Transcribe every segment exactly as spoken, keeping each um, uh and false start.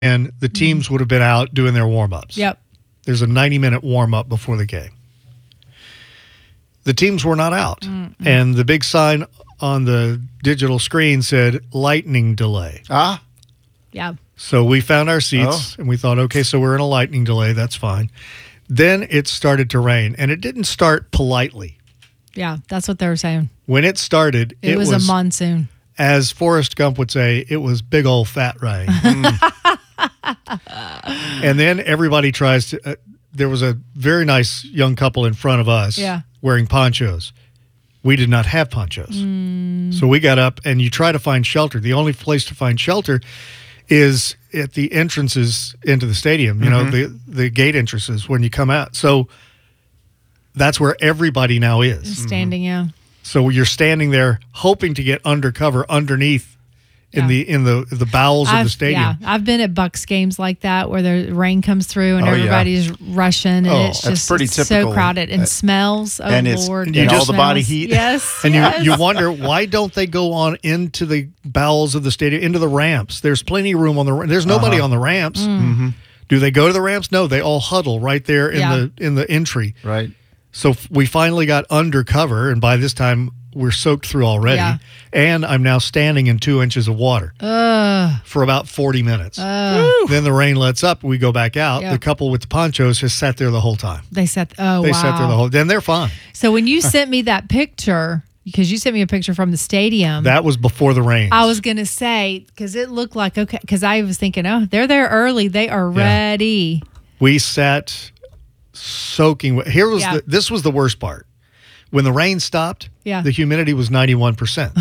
and the teams would have been out doing their warm-ups. Yep. There's a ninety-minute warm-up before the game. The teams were not out, Mm-mm. and the big sign on the digital screen said lightning delay. Ah. Yeah. So we found our seats, Oh. and we thought, okay, so we're in a lightning delay. That's fine. Then it started to rain, and it didn't start politely. Yeah, that's what they were saying. When it started, it, it was, was a monsoon. As Forrest Gump would say, it was big old fat rain. Mm. And then everybody tries to uh, – there was a very nice young couple in front of us yeah. wearing ponchos. We did not have ponchos. Mm. So we got up, and you try to find shelter. The only place to find shelter is at the entrances into the stadium, you mm-hmm. know, the, the gate entrances when you come out. So that's where everybody now is. Standing, mm-hmm. yeah. So you're standing there hoping to get undercover underneath in yeah. the in the the bowels I've, of the stadium. Yeah, I've been at Bucks games like that where the rain comes through and oh, everybody's yeah. rushing and oh, it's that's just pretty it's typical. so crowded and uh, smells. Oh and it's, Lord, and you all just, the body heat. Yes, and yes. you you wonder why don't they go on into the bowels of the stadium, into the ramps? There's plenty of room on the. There's nobody uh-huh. on the ramps. Mm. Mm-hmm. Do they go to the ramps? No, they all huddle right there in yeah. the in the entry. Right. So we finally got undercover, and by this time we're soaked through already. Yeah. And I'm now standing in two inches of water uh, for about forty minutes. Uh, then the rain lets up. We go back out. Yep. The couple with the ponchos has sat there the whole time. They sat. Oh, they wow. sat there the whole. Then they're fine. So when you sent me that picture, because you sent me a picture from the stadium, that was before the rain. I was gonna say because it looked like okay. Because I was thinking, oh, they're there early. They are yeah. ready. We sat soaking. Here was yeah. the. This was the worst part. When the rain stopped, yeah. the humidity was ninety-one percent,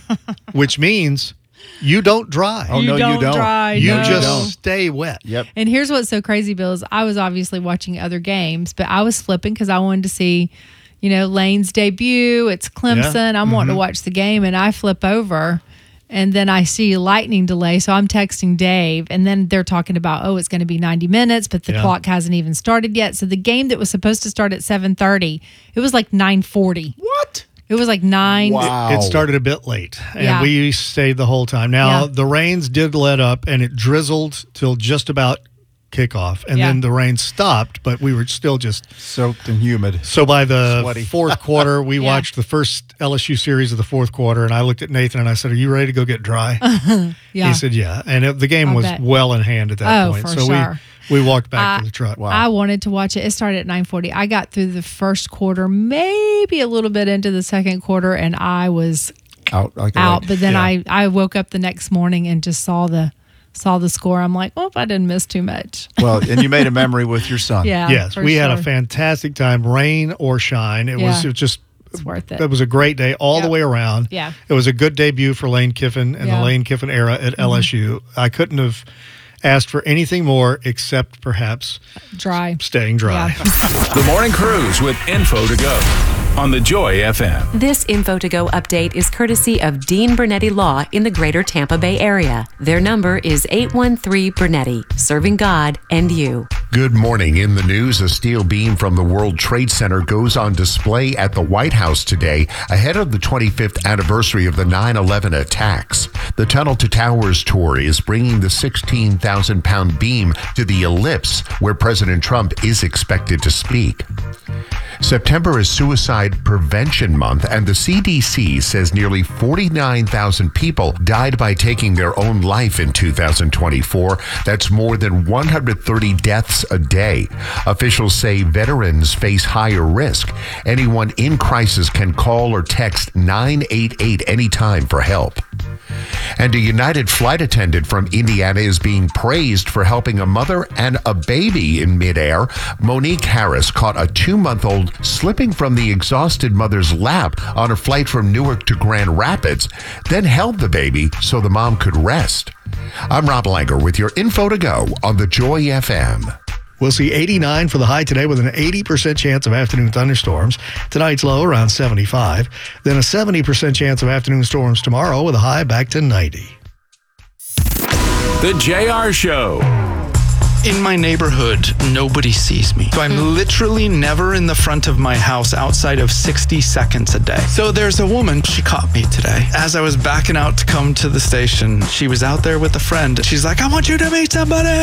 which means you don't dry. Oh, you no, don't you don't. Dry, you no. just don't. stay wet. Yep. And here's what's so crazy, Bill, is I was obviously watching other games, but I was flipping because I wanted to see, you know, Lane's debut. It's Clemson. Yeah. I'm mm-hmm. wanting to watch the game, and I flip over. And then I see lightning delay, so I'm texting Dave, and then they're talking about, oh, it's going to be ninety minutes, but the yeah. clock hasn't even started yet. So the game that was supposed to start at seven thirty, it was like nine forty. What? It was like nine. Wow. It started a bit late, and Yeah. we stayed the whole time. Now, Yeah. the rains did let up, and it drizzled till just about kickoff, and Yeah. then the rain stopped, but we were still just soaked and humid. So by the Sweaty. fourth quarter, we Yeah. watched the first L S U series of the fourth quarter, and I looked at Nathan and I said, "Are you ready to go get dry?" Yeah. He said, "Yeah," and it, the game I'll was bet. well in hand at that Oh, point. for so sure. we we walked back I- to the truck. Wow. I wanted to watch it. It started at nine forty. I got through the first quarter, maybe a little bit into the second quarter, and I was Out. Like a out. light. But then Yeah. I, I woke up the next morning and just saw the saw the score. I'm like, oh, I didn't miss too much. Well, and you made a memory with your son. Yeah. Yes, for we had a sure. fantastic time, rain or shine. It Yeah. was, it was just It's worth it. It was a great day all Yep. the way around. Yeah. It was a good debut for Lane Kiffin and Yeah. the Lane Kiffin era at L S U. I couldn't have asked for anything more except perhaps Dry. staying dry. Yeah. The Morning Cruise with Info to Go on the Joy F M. This Info to Go update is courtesy of Dean Bernetti Law in the greater Tampa Bay area. Their number is eight one three Bernetti, serving God and you. Good morning. In the news, a steel beam from the World Trade Center goes on display at the White House today ahead of the twenty-fifth anniversary of the nine eleven attacks. The Tunnel to Towers tour is bringing the sixteen thousand pound beam to the Ellipse, where President Trump is expected to speak. September is Suicide Prevention Month, and the C D C says nearly forty-nine thousand people died by taking their own life in two thousand twenty-four. That's more than one hundred thirty deaths a day. Officials say veterans face higher risk. Anyone in crisis can call or text nine eight eight anytime for help. And a United flight attendant from Indiana is being praised for helping a mother and a baby in midair. Monique Harris caught a two-month-old slipping from the exhausted mother's lap on a flight from Newark to Grand Rapids, then held the baby so the mom could rest. I'm Rob Langer with your Info to Go on the Joy F M. We'll see eighty-nine for the high today with an eighty percent chance of afternoon thunderstorms. Tonight's low around seventy-five. Then a seventy percent chance of afternoon storms tomorrow with a high back to ninety. The J R Show. In my neighborhood, nobody sees me. So I'm mm. literally never in the front of my house outside of sixty seconds a day. So there's a woman, she caught me today. As I was backing out to come to the station, she was out there with a friend. She's like, I want you to meet somebody.